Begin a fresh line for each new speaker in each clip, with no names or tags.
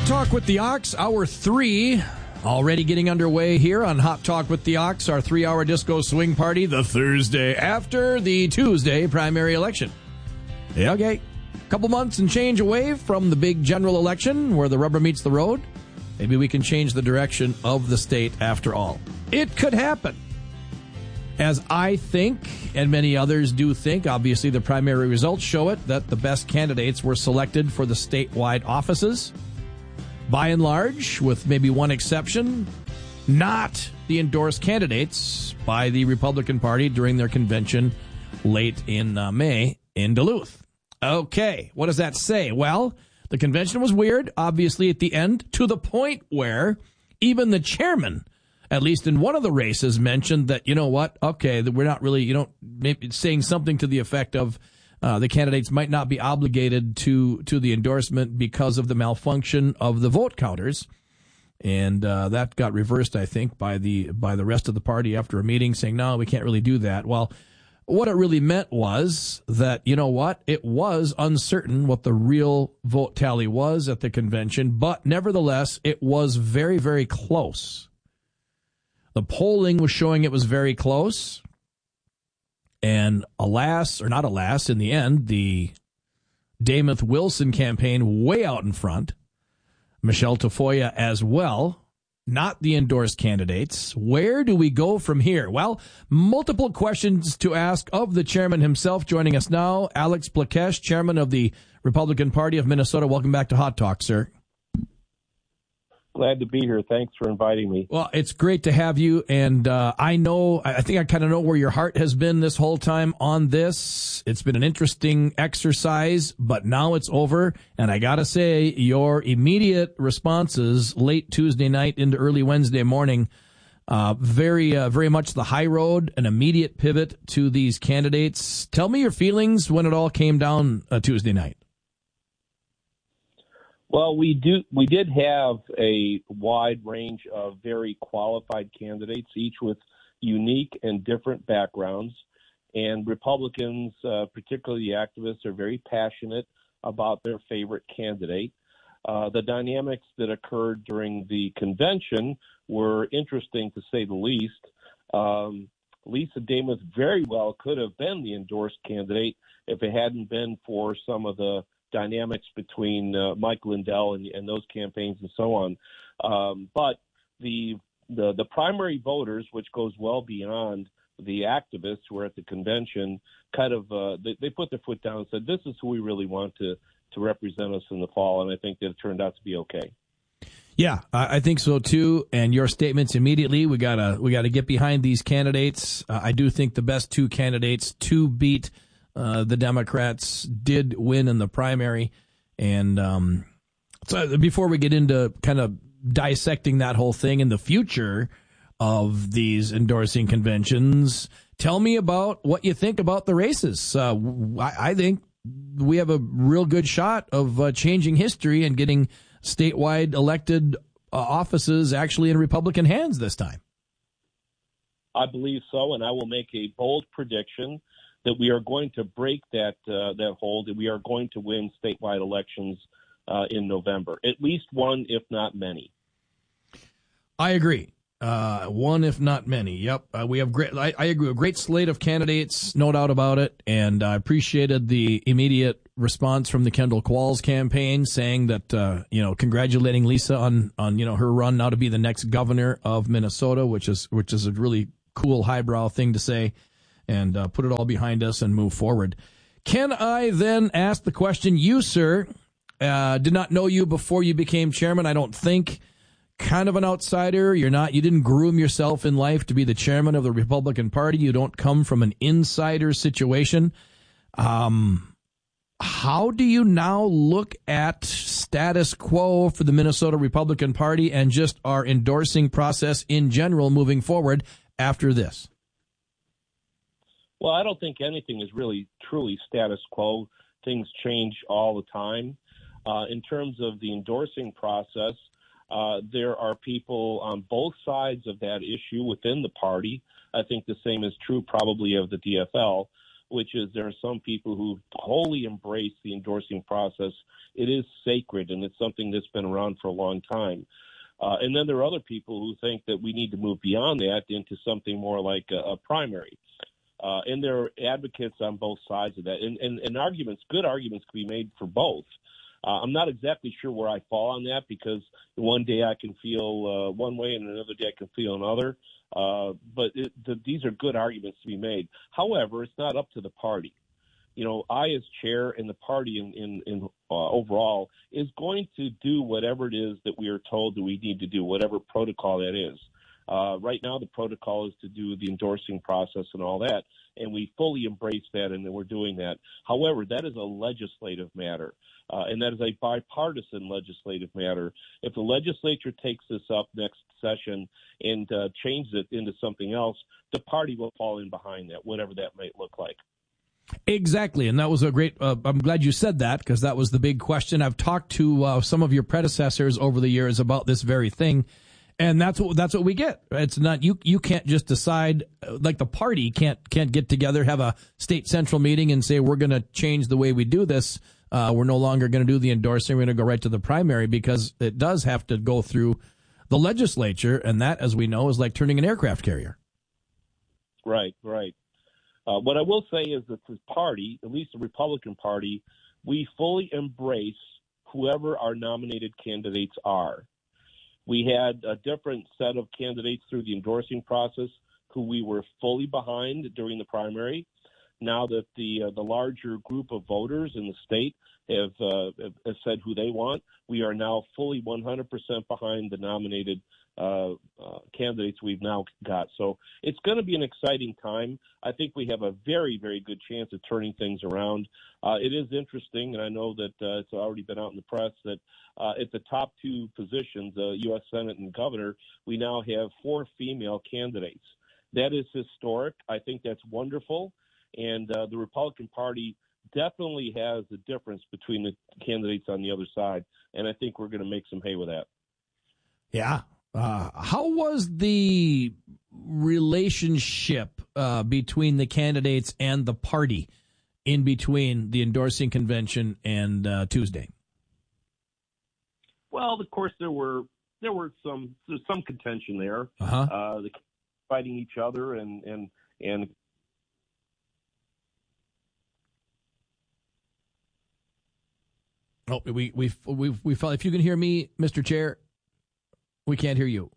Hot Talk with the Ox, Hour 3, already getting underway here on Hot Talk with the Ox, our 3-hour disco swing party, the Thursday after the Tuesday primary election. Yeah, okay. Couple months and change away from the big general election where the rubber meets the road. Maybe we can change the direction of the state after all. It could happen. As I think, and many others do think, obviously the primary results show it, that the best candidates were selected for the statewide offices. By and large, with maybe one exception, not the endorsed candidates by the Republican Party during their convention late in May in Duluth. Okay, what does that say? Well, the convention was weird, obviously, at the end, to the point where even the chairman, at least in one of the races, mentioned that, you know what, okay, that we're not really, maybe saying something to the effect of the candidates might not be obligated to the endorsement because of the malfunction of the vote counters. And that got reversed, I think, by the rest of the party after a meeting saying, no, we can't really do that. Well, what it really meant was that, you know what, it was uncertain what the real vote tally was at the convention, but nevertheless, it was very, very close. The polling was showing it was very close. And alas, or not alas, in the end, the Dameth-Wilson campaign way out in front. Michelle Tafoya as well, not the endorsed candidates. Where do we go from here? Well, multiple questions to ask of the chairman himself. Joining us now, Alex Plakesh, chairman of the Republican Party of Minnesota. Welcome back to Hot Talk, sir.
Glad to be here. Thanks for inviting me.
Well, it's great to have you, and I think I kind of know where your heart has been this whole time on this. It's been an interesting exercise, but now it's over, and I gotta say, your immediate responses late Tuesday night into early Wednesday morning, very much the high road, an immediate pivot to these candidates. Tell me your feelings when it all came down Tuesday night.
Well, we did have a wide range of very qualified candidates, each with unique and different backgrounds. And Republicans, particularly the activists, are very passionate about their favorite candidate. The dynamics that occurred during the convention were interesting, to say the least. Lisa Dameth very well could have been the endorsed candidate if it hadn't been for some of the dynamics between Mike Lindell and those campaigns and so on. But the primary voters, which goes well beyond the activists who were at the convention, kind of they put their foot down and said, this is who we really want to represent us in the fall. And I think that it turned out to be okay.
Yeah, I think so too. And your statements immediately, we gotta get behind these candidates. I do think the best two candidates to beat the Democrats did win in the primary. And so before we get into kind of dissecting that whole thing in the future of these endorsing conventions, tell me about what you think about the races. I think we have a real good shot of changing history and getting statewide elected offices actually in Republican hands this time.
I believe so, and I will make a bold prediction that we are going to break that hold, and we are going to win statewide elections in November. At least one, if not many.
I agree. One, if not many. Yep. We have I agree. A great slate of candidates, no doubt about it. And I appreciated the immediate response from the Kendall Qualls campaign saying that, congratulating Lisa on her run now to be the next governor of Minnesota, which is a really cool highbrow thing to say. And put it all behind us and move forward. Can I then ask the question, you, sir, did not know you before you became chairman, I don't think. Kind of an outsider. You didn't groom yourself in life to be the chairman of the Republican Party. You don't come from an insider situation. How do you now look at status quo for the Minnesota Republican Party and just our endorsing process in general moving forward after this?
Well, I don't think anything is really truly status quo. Things change all the time. In terms of the endorsing process, there are people on both sides of that issue within the party. I think the same is true probably of the DFL. which is there are some people who wholly embrace the endorsing process. It is sacred, and it's something that's been around for a long time. And then there are other people who think that we need to move beyond that into something more like a primary. And there are advocates on both sides of that. And arguments, good arguments can be made for both. I'm not exactly sure where I fall on that, because one day I can feel one way and another day I can feel another. But these are good arguments to be made. However, it's not up to the party. You know, I as chair and the party in overall is going to do whatever it is that we are told that we need to do, whatever protocol that is. Right now, the protocol is to do the endorsing process and all that, and we fully embrace that, and we're doing that. However, that is a legislative matter, and that is a bipartisan legislative matter. If the legislature takes this up next session and changes it into something else, the party will fall in behind that, whatever that might look like.
Exactly, and that was a great I'm glad you said that, because that was the big question. I've talked to some of your predecessors over the years about this very thing, and that's what we get. It's not you can't just decide, like the party can't get together, have a state central meeting and say we're going to change the way we do this. We're no longer going to do the endorsing. We're going to go right to the primary, because it does have to go through the legislature, and that, as we know, is like turning an aircraft carrier.
Right. What I will say is that the party, at least the Republican Party, we fully embrace whoever our nominated candidates are. We had a different set of candidates through the endorsing process who we were fully behind during the primary. Now that the larger group of voters in the state have said who they want, we are now fully 100% behind the nominated candidates we've now got. So it's going to be an exciting time. I think we have a very, very good chance of turning things around. It is interesting, and I know that it's already been out in the press, that at the top two positions, U.S. Senate and governor, we now have 4 female candidates. That is historic. I think that's wonderful. And the Republican Party definitely has a difference between the candidates on the other side, and I think we're going to make some hay with that.
Yeah. How was the relationship between the candidates and the party in between the endorsing convention and Tuesday?
Well, of course, there were some contention there. The fighting each other and.
Oh, we felt, if you can hear me, Mr. Chair, we can't hear you.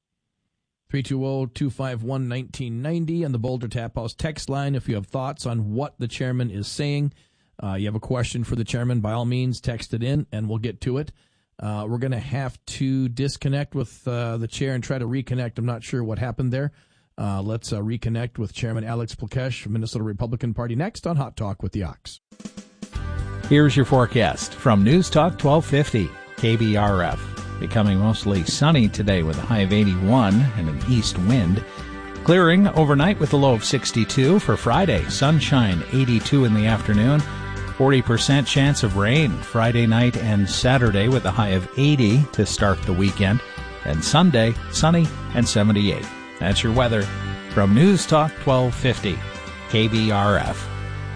320-251-1990 on the Boulder Tap House text line. If you have thoughts on what the chairman is saying, you have a question for the chairman, by all means, text it in and we'll get to it. We're going to have to disconnect with the chair and try to reconnect. I'm not sure what happened there. Let's reconnect with Chairman Alex Plakesh from Minnesota Republican Party next on Hot Talk with the Ox.
Here's your forecast from News Talk 1250, KBRF. Becoming mostly sunny today with a high of 81 and an east wind. Clearing overnight with a low of 62 for Friday. Sunshine 82 in the afternoon. 40% chance of rain Friday night and Saturday with a high of 80 to start the weekend. And Sunday, sunny and 78. That's your weather from News Talk 1250, KBRF.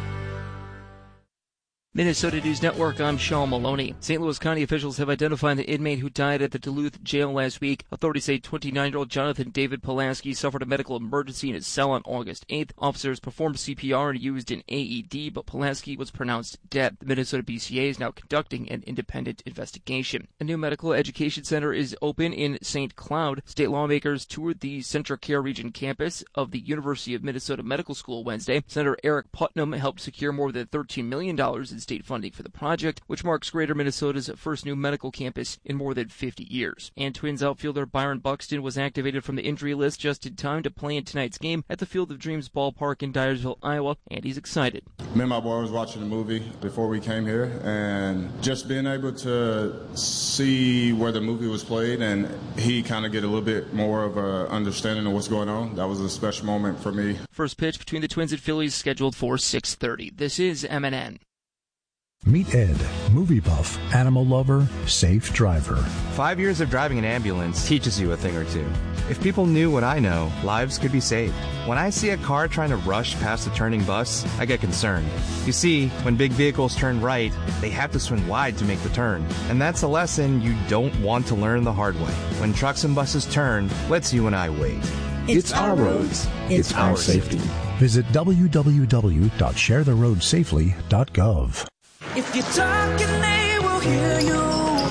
Minnesota News Network, I'm Sean Maloney. St. Louis County officials have identified the inmate who died at the Duluth jail last week. Authorities say 29-year-old Jonathan David Pulaski suffered a medical emergency in his cell on August 8th. Officers performed CPR and used an AED, but Pulaski was pronounced dead. The Minnesota BCA is now conducting an independent investigation. A new medical education center is open in St. Cloud. State lawmakers toured the CentraCare Region campus of the University of Minnesota Medical School Wednesday. Senator Eric Putnam helped secure more than $13 million in state funding for the project, which marks Greater Minnesota's first new medical campus in more than 50 years. And Twins outfielder Byron Buxton was activated from the injury list just in time to play in tonight's game at the Field of Dreams ballpark in Dyersville, Iowa, and he's excited.
Me and my boy was watching the movie before we came here, and just being able to see where the movie was played and he kind of get a little bit more of an understanding of what's going on, that was a special moment for me.
First pitch between the Twins and Phillies scheduled for 6:30. This is MNN.
Meet Ed, movie buff, animal lover, safe driver.
5 years of driving an ambulance teaches you a thing or two. If people knew what I know, lives could be saved. When I see a car trying to rush past a turning bus, I get concerned. You see, when big vehicles turn right, they have to swing wide to make the turn. And that's a lesson you don't want to learn the hard way. When trucks and buses turn, let's you and I wait.
It's our roads. It's our safety. Visit www.sharetheroadsafely.gov.
If you're talking, they will hear you.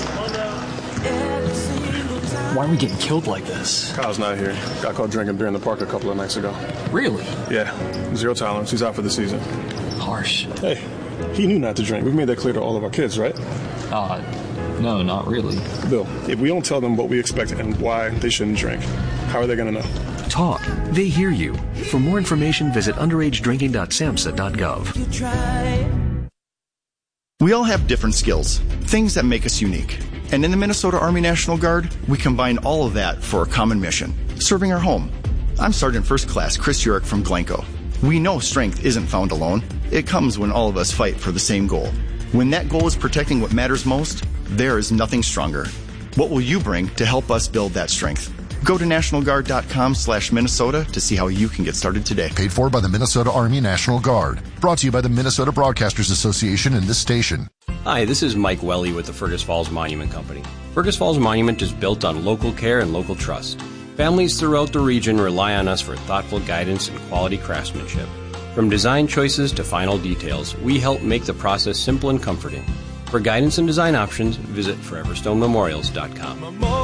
Why are we getting killed like this?
Kyle's not here. Got caught drinking beer in the park a couple of nights ago.
Really?
Yeah. 0 tolerance. He's out for the season.
Harsh.
Hey, he knew not to drink. We've made that clear to all of our kids, right?
No, not really.
Bill, if we don't tell them what we expect and why they shouldn't drink, how are they going to know?
Talk. They hear you. For more information, visit underagedrinking.samhsa.gov.
We all have different skills, things that make us unique. And in the Minnesota Army National Guard, we combine all of that for a common mission, serving our home. I'm Sergeant First Class Chris Urick from Glencoe. We know strength isn't found alone. It comes when all of us fight for the same goal. When that goal is protecting what matters most, there is nothing stronger. What will you bring to help us build that strength? Go to nationalguard.com/Minnesota to see how you can get started today.
Paid for by the Minnesota Army National Guard. Brought to you by the Minnesota Broadcasters Association and this station.
Hi, this is Mike Welly with the Fergus Falls Monument Company. Fergus Falls Monument is built on local care and local trust. Families throughout the region rely on us for thoughtful guidance and quality craftsmanship. From design choices to final details, we help make the process simple and comforting. For guidance and design options, visit foreverstonememorials.com.